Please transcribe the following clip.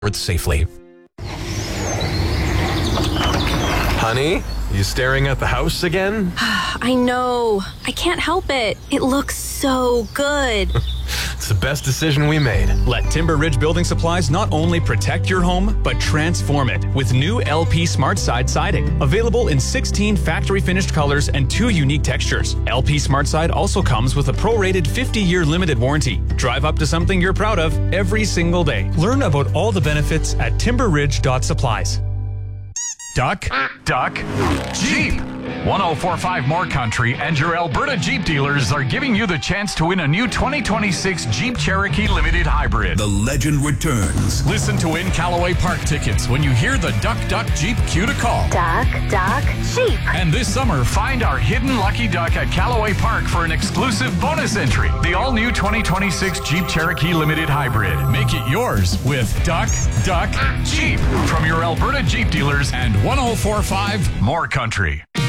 safely. Honey, you staring at the house again? I know. I can't help it. It looks so good. It's the best decision we made. Let Timber Ridge Building Supplies not only protect your home, but transform it with new LP Smart Side siding. Available in 16 factory-finished colors and 2 unique textures. LP Smart Side also comes with a prorated 50-year limited warranty. Drive up to something you're proud of every single day. Learn about all the benefits at timberridge.supplies. Duck, Jeep. 1045 More Country and your Alberta Jeep dealers are giving you the chance to win a new 2026 Jeep Cherokee Limited Hybrid. The legend returns. Listen to win Callaway Park tickets when you hear the Duck Jeep cue to call. Duck, Jeep. And this summer, find our hidden lucky duck at Callaway Park for an exclusive bonus entry. The all-new 2026 Jeep Cherokee Limited Hybrid. Make it yours with Duck, Jeep. From your Alberta Jeep dealers and 1045 More Country.